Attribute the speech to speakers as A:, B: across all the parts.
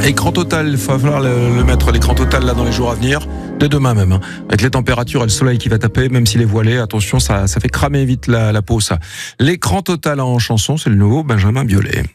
A: Écran total, il va falloir le mettre, l'écran total là dans les jours à venir, dès demain même, hein. Avec les températures et le soleil qui va taper, même s'il est voilé, attention, ça fait cramer vite la peau, ça. L'écran total en chanson, c'est le nouveau Benjamin Biolay.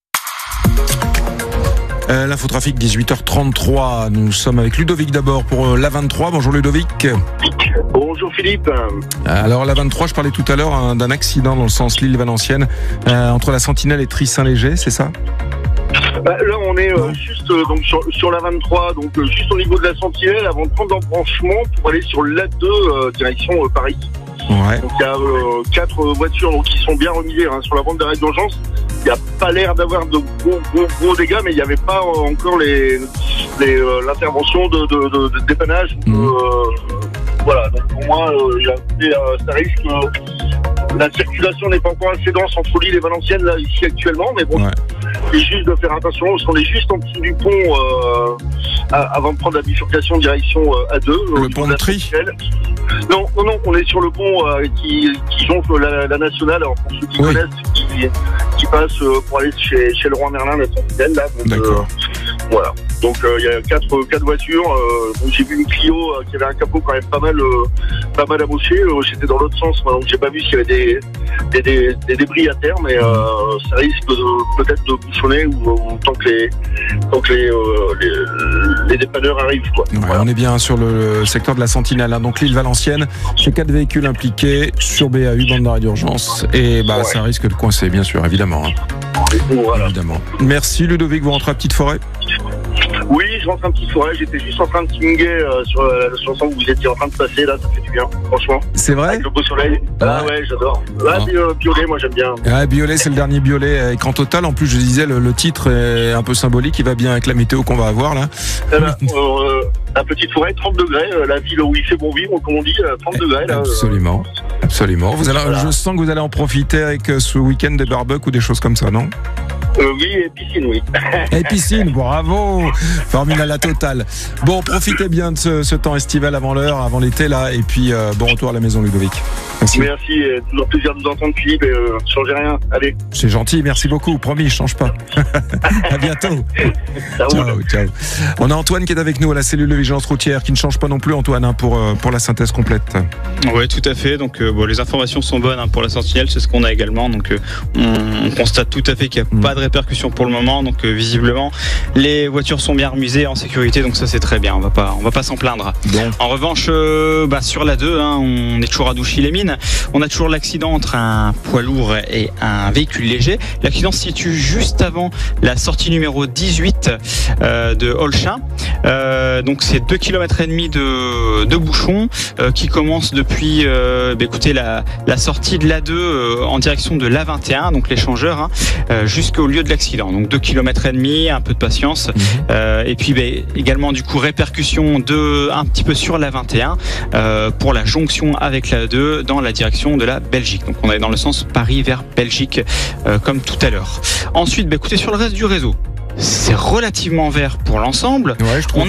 A: L'infotrafic, 18h33. Nous sommes avec Ludovic d'abord pour l'A23. Bonjour Ludovic.
B: Bonjour Philippe.
A: Alors l'A23, je parlais tout à l'heure d'un accident dans le sens Lille-Valenciennes entre la Sentinelle et Tris-Saint-Léger, c'est ça ?
B: Là on est juste donc sur la 23, donc juste au niveau de la Sentinelle avant de prendre l'embranchement pour aller sur l'A2 direction Paris.
A: Ouais.
B: Donc il y a 4 voitures donc, qui sont bien remisées sur la bande d'arrêt d'urgence. Il n'y a pas l'air d'avoir de gros dégâts, mais il n'y avait pas encore l'intervention de dépannage. Voilà, donc pour moi, ça risque. La circulation n'est pas encore assez dense entre Lille et Valenciennes là ici actuellement, mais bon, c'est juste de faire attention parce qu'on est juste en dessous du pont avant de prendre la bifurcation direction A2.
A: Le pont de Tri.
B: Non, on est sur le pont qui joncle la nationale. Alors pour ceux qui connaissent, qui passe pour aller chez Leroy Merlin, la Sentinelle là. Donc,
A: d'accord.
B: Voilà. Donc il y a quatre voitures. Donc j'ai vu une Clio qui avait un capot quand même pas mal amoché. J'étais dans l'autre sens, donc j'ai pas vu s'il y avait des débris à terre, mais ça risque peut-être de bouchonner ou tant que les dépanneurs arrivent, quoi.
A: Ouais, voilà. On est bien sur le secteur de la Sentinelle, hein. Donc Lille-Valenciennes, j'ai 4 véhicules impliqués sur BAU, bande d'arrêt d'urgence, et ça risque de coincer, bien sûr, évidemment.
B: Voilà.
A: Évidemment. Merci Ludovic, vous rentrez à Petite Forêt ?
B: Oui, je rentre à Petite Forêt, j'étais juste en train de swinguer sur la chanson que vous étiez en train de passer, là, ça fait du bien, franchement.
A: C'est vrai ?
B: Avec le beau soleil. Ah ouais, j'adore. Biolay, moi j'aime bien.
A: Biolay, c'est le dernier Biolay écran total. En plus, je disais, le titre est un peu symbolique, il va bien avec la météo qu'on va avoir là.
B: La Petite Forêt, 30 degrés, la ville où il fait bon vivre, comme on dit, 30 degrés. Là,
A: absolument. Je sens que vous allez en profiter avec ce week-end des barbecues ou des choses comme ça, non ?
B: Oui, et piscine, oui.
A: Et piscine, bravo. Formule la totale. Bon, profitez bien de ce temps estival avant l'heure, avant l'été là, et puis bon retour à la maison Ludovic.
B: Merci, toujours plaisir de vous entendre Philippe, et changez rien, allez.
A: C'est gentil, merci beaucoup, promis, je change pas. À bientôt. Ciao. On a Antoine qui est avec nous à la cellule de vigilance routière, qui ne change pas non plus Antoine, hein, pour la synthèse complète.
C: Oui, tout à fait, donc les informations sont bonnes pour la Sentinelle, c'est ce qu'on a également, donc on constate tout à fait qu'il n'y a pas de répercussions pour le moment, donc visiblement les voitures sont bien remisées en sécurité, donc ça c'est très bien, on va pas s'en plaindre. Bon. En revanche, sur la 2, on est toujours à Douchy-les-Mines. On a toujours l'accident entre un poids lourd et un véhicule léger. L'accident se situe juste avant la sortie numéro 18 de Holchin. Donc c'est 2,5 km de bouchons qui commencent depuis la sortie de l'A2 en direction de l'A21, donc l'échangeur, jusqu'au lieu de l'accident. Donc 2,5 km, un peu de patience. Et puis également du coup répercussion un petit peu sur l'A21 pour la jonction avec l'A2 dans la direction de la Belgique. Donc on est dans le sens Paris vers Belgique comme tout à l'heure. Ensuite, sur le reste du réseau, c'est relativement vert pour l'ensemble. Ouais, je trouve.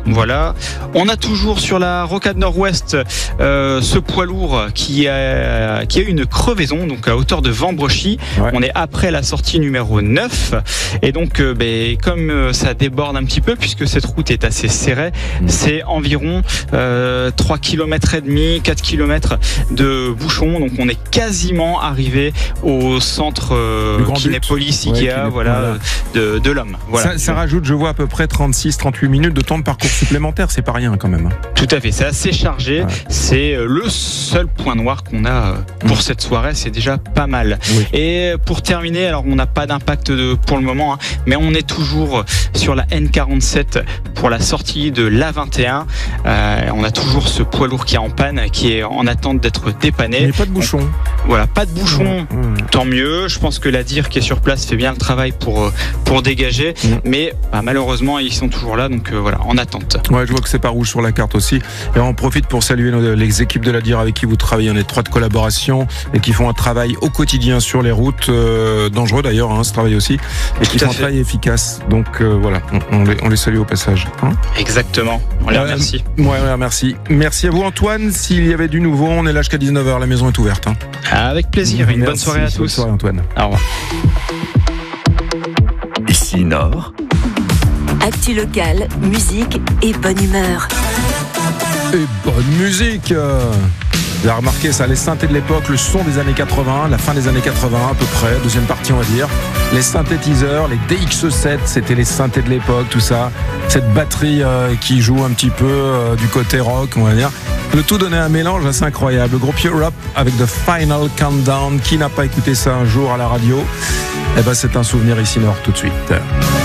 C: On a toujours sur la rocade nord-ouest ce poids lourd qui a eu une crevaison, donc à hauteur de Vambrochy. Ouais. On est après la sortie numéro 9 et donc comme ça déborde un petit peu puisque cette route est assez serrée, c'est environ 3,5 km, 4 km de bouchons. Donc on est quasiment arrivé au centre Kinépolis Ikea, de l'homme. Voilà.
A: Ça rajoute, je vois, à peu près 36-38 minutes de temps de parcours supplémentaire, c'est pas rien quand même.
C: Tout à fait, c'est assez chargé. Ouais. C'est le seul point noir qu'on a pour cette soirée, c'est déjà pas mal. Oui. Et pour terminer, alors on n'a pas d'impact pour le moment, mais on est toujours sur la N47 pour la sortie de l'A21. On a toujours ce poids lourd qui est en panne, qui est en attente d'être dépanné.
A: Mais pas de bouchon.
C: Pas de bouchon, tant mieux. Je pense que la DIR qui est sur place fait bien le travail pour dégager, mais malheureusement ils sont toujours là, donc en attente.
A: Ouais, je vois que c'est pas rouge sur la carte aussi. Et on profite pour saluer les équipes de la DIR avec qui vous travaillez en étroite collaboration et qui font un travail au quotidien sur les routes, dangereux d'ailleurs, ce travail aussi, et qui font un travail efficace. Donc on les salue au passage.
C: Exactement, on les remercie.
A: Merci. Merci à vous Antoine. S'il y avait du nouveau, on est là jusqu'à 19h, la maison est ouverte.
C: Avec plaisir, une bonne soirée à tous.
A: Bonne soirée Antoine.
C: Au revoir.
D: Ici Nord, Actu locale, musique et bonne humeur.
A: Et bonne musique. Vous avez remarqué ça, les synthés de l'époque, le son des années 80, la fin des années 80 à peu près, deuxième partie on va dire. Les synthétiseurs, les DX7, c'était les synthés de l'époque, tout ça. Cette batterie qui joue un petit peu du côté rock, on va dire. Le tout donnait un mélange assez incroyable. Le groupe Europe avec The Final Countdown. Qui n'a pas écouté ça un jour à la radio ? Eh ben c'est un souvenir ici Nord tout de suite.